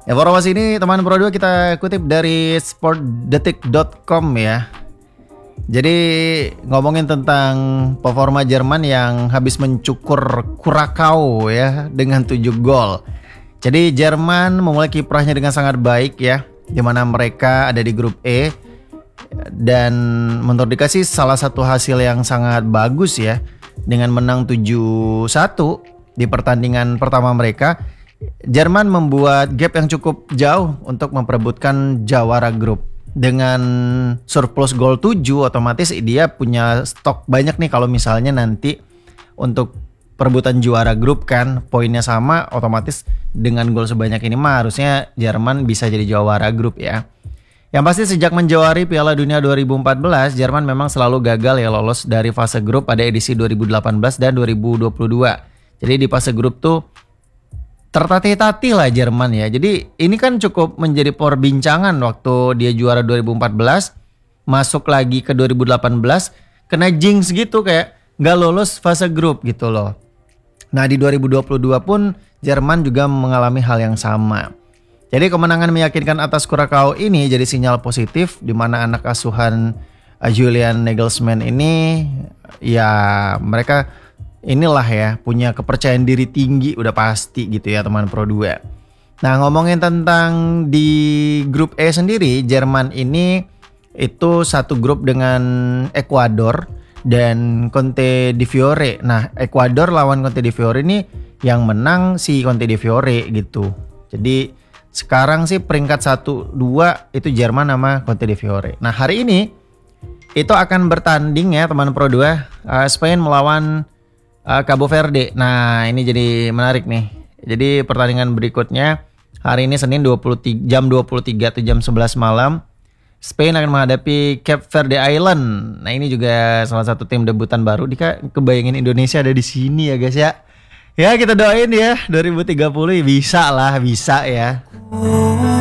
Informasi ini teman Pro 2 kita kutip dari sportdetik.com ya. Jadi ngomongin tentang performa Jerman yang habis mencukur Kurakau ya dengan 7 gol. Jadi Jerman memulai kiprahnya dengan sangat baik ya, di mana mereka ada di grup E. Dan menurut dikasih salah satu hasil yang sangat bagus ya, dengan menang 7-1 di pertandingan pertama mereka. Jerman membuat gap yang cukup jauh untuk memperebutkan jawara grup. Dengan surplus gol 7 otomatis dia punya stok banyak nih kalau misalnya nanti untuk perebutan juara grup kan, poinnya sama, otomatis dengan gol sebanyak ini mah harusnya Jerman bisa jadi juara grup ya. Yang pasti sejak menjawari Piala Dunia 2014, Jerman memang selalu gagal ya lolos dari fase grup pada edisi 2018 dan 2022. Jadi di fase grup tuh tertatih-tatih lah Jerman ya. Jadi ini kan cukup menjadi perbincangan waktu dia juara 2014, masuk lagi ke 2018, kena jinx gitu kayak gak lolos fase grup gitu loh. Nah di 2022 pun Jerman juga mengalami hal yang sama. Jadi kemenangan meyakinkan atas Kurakau ini jadi sinyal positif di mana anak asuhan Julian Nagelsmann ini ya mereka inilah ya punya kepercayaan diri tinggi udah pasti gitu ya teman Pro 2. Nah ngomongin tentang di grup E sendiri, Jerman ini itu satu grup dengan Ekuador dan Conte di Fiore. Nah Ekuador lawan Conte di Fiore ini yang menang si Conte di Fiore gitu. Jadi sekarang sih peringkat 1-2 itu Jerman sama Conte di Fiore. Nah hari ini itu akan bertanding ya teman Pro 2, Spain melawan Cabo Verde. Nah ini jadi menarik nih. Jadi pertandingan berikutnya hari ini Senin jam 23 atau jam 11 malam, Spain akan menghadapi Cape Verde Island. Nah ini juga salah satu tim debutan baru. Dika kebayangin Indonesia ada di sini ya guys ya. Ya kita doain ya 2030 bisa lah, bisa ya.